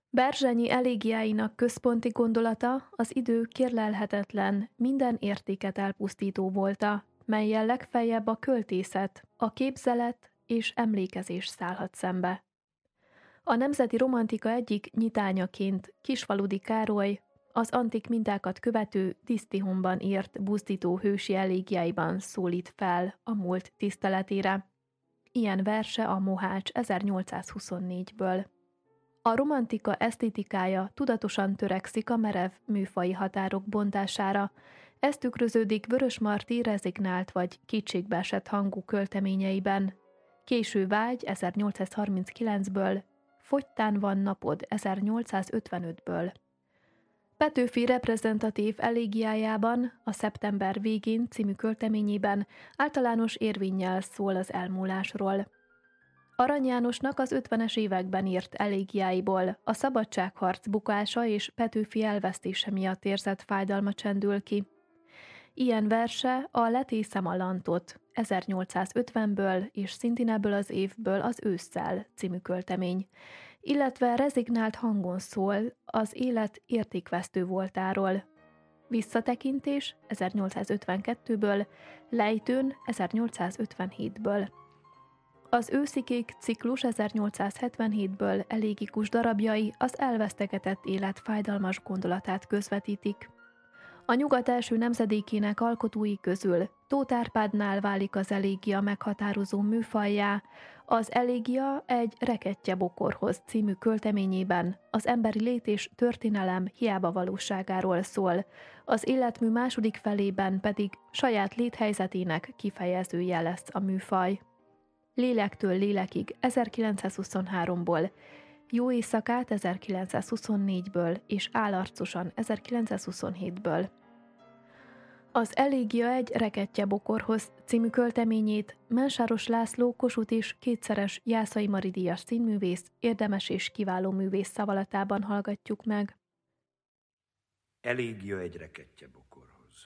Berzsenyi elégiáinak központi gondolata az idő kérlelhetetlen, minden értéket elpusztító volta, mellyel legfeljebb a költészet, a képzelet és emlékezés szállhat szembe. A nemzeti romantika egyik nyitányaként Kisfaludy Károly az antik mintákat követő Disztihonban írt buzdító hősi elégiáiban szólít fel a múlt tiszteletére. Ilyen verse a Mohács 1824-ből. A romantika esztétikája tudatosan törekszik a merev műfaji határok bontására, ez tükröződik Vörösmarty rezignált vagy kétségbeesett hangú költeményeiben. Késő vágy 1839-ből, Fogytán van napod 1855-ből. Petőfi reprezentatív elégiájában, a Szeptember végén című költeményében általános érvénnyel szól az elmúlásról. Arany Jánosnak az 50-es években írt elégiáiból a szabadságharc bukása és Petőfi elvesztése miatt érzett fájdalma csendül ki. Ilyen verse a Letészem a lantot 1850-ből és szintén ebből az évből az Ősszel című költemény, illetve rezignált hangon szól az élet értékvesztő voltáról. Visszatekintés 1852-ből, Lejtőn 1857-ből. Az Őszikék ciklus 1877-ből elégikus darabjai az elvesztegetett élet fájdalmas gondolatát közvetítik. A nyugat első nemzedékének alkotói közül Tóth Árpádnál válik az elégia meghatározó műfajjá, az Elégia egy Rekettye bokorhoz című költeményében az emberi lét és történelem hiába valóságáról szól, az életmű második felében pedig saját léthelyzetének kifejezője lesz a műfaj. Lélektől lélekig 1923-ból, Jó éjszakát 1924-ből és Álarcosan 1927-ből. Az Elégia egy Rekettye bokorhoz című költeményét Mensáros László Kossuth és kétszeres Jászai Mari díjas színművész, érdemes és kiváló művész szavalatában hallgatjuk meg. Elégia egy Rekettye bokorhoz.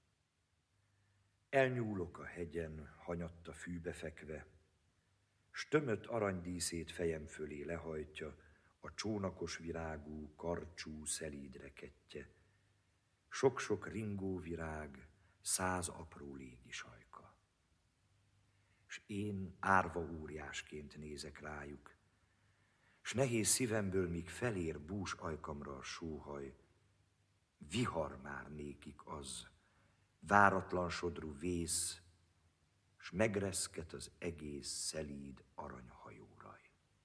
Elnyúlok a hegyen, hanyatta fűbe fekve, s tömött aranydíszét fejem fölé lehajtja a csónakos virágú, karcsú, szelíd rekettye. Sok-sok ringó virág, 100 apró légisajka. S én árva óriásként nézek rájuk, s nehéz szívemből, míg felér bús ajkamra a sóhaj, vihar már nékik az, váratlan sodrú vész, s megreszket az egész szelíd aranyhajóraj.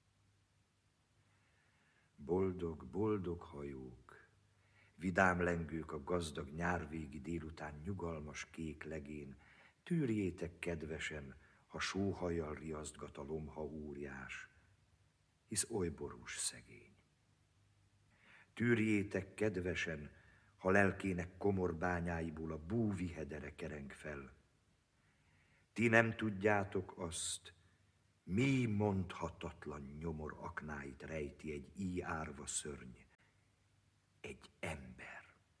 Boldog, boldog hajók, vidám lengők a gazdag nyárvégi délután nyugalmas kék legén, tűrjétek kedvesen, ha sóhajjal riasztgat a lomha óriás, hisz oly borús szegény. Tűrjétek kedvesen, ha lelkének komor bányáiból a búvihedere kereng fel. Ti nem tudjátok azt, mi mondhatatlan nyomor aknáit rejti egy íj árva szörny, egy ember.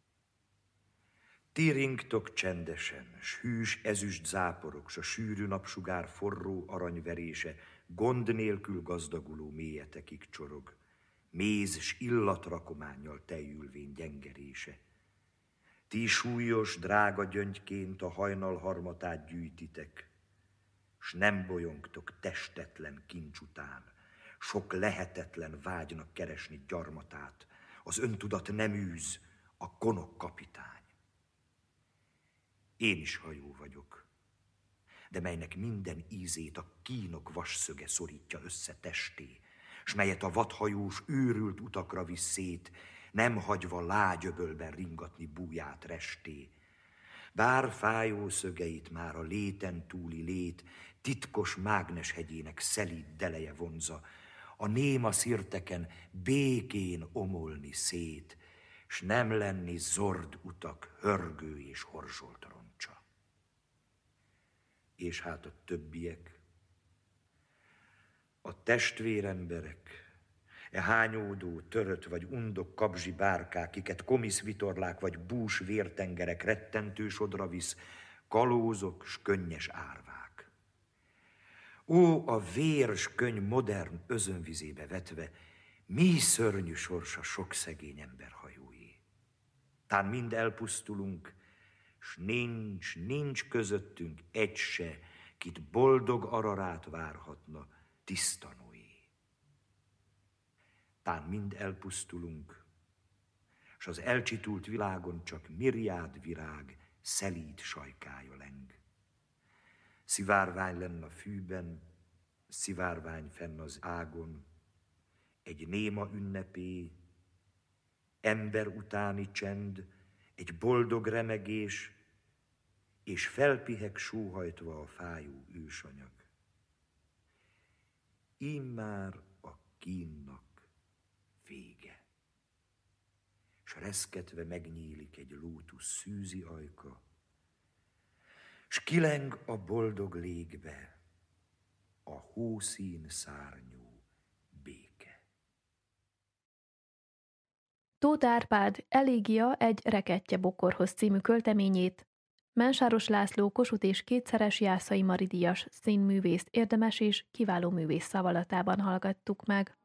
Ti ringtok csendesen, s hűs ezüst záporok, s a sűrű napsugár forró aranyverése gond nélkül gazdaguló mélyetekig csorog, méz s illatrakománnyal teljülvén gyengerése. Ti súlyos, drága gyöngyként a hajnal harmatát gyűjtitek, s nem bolyongtok testetlen kincs után, sok lehetetlen vágynak keresni gyarmatát, az öntudat nem űz, a konok kapitány. Én is hajó vagyok, de melynek minden ízét a kínok vasszöge szorítja össze testé, s melyet a vadhajós őrült utakra visz szét, nem hagyva lágyöbölben ringatni búját resté. Bár fájó szögeit már a léten túli lét titkos mágneshegyének szelíd deleje vonza, a néma szirteken békén omolni szét, s nem lenni zord utak hörgő és horzsolt roncsa. És hát a többiek, a testvéremberek, hányódó, törött vagy undok kabzsi bárkák, kiket komisz vitorlák vagy bús vértengerek rettentő sodra visz, kalózok s könnyes árvák. Ó, a vér s könny modern özönvizébe vetve, Mi szörnyű sorsa sok szegény ember hajóé. Tán mind elpusztulunk, s nincs közöttünk egy se, kit boldog Ararát várhatna tiszta Noé. Tán mind elpusztulunk, s az elcsitult világon csak mirjád virág, szelíd sajkája leng. Szivárvány lenn a fűben, szivárvány fenn az ágon, egy néma ünnepé, ember utáni csend, egy boldog remegés, és felpiheg sóhajtva a fájó ősanyag. Immár a kínnak vége, s reszketve megnyílik egy lótusz szűzi ajka, s kileng a boldog légbe a hószín szárnyú béke. Tóth Árpád Elégia egy rekettye bokorhoz című költeményét Mensáros László Kossuth és kétszeres Jászai Mari díjas színművészt érdemes és kiváló művész szavalatában hallgattuk meg.